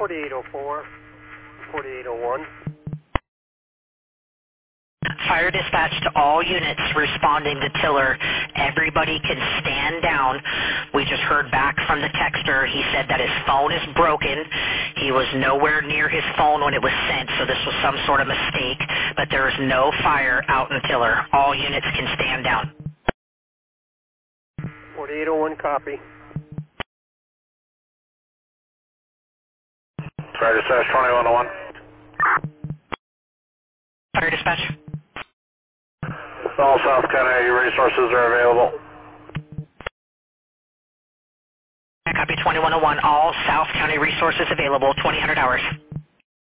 4804, 4801. Fire dispatch to all units responding to Tiller. Everybody can stand down. We just heard back from the texter. He said that his phone is broken. He was nowhere near his phone when it was sent, so this was some sort of mistake. But there is no fire out in Tiller. All units can stand down. 4801, copy. Fire dispatch 2101. Fire dispatch. All South County resources are available. Copy 2101. All South County resources available, 2000 hours.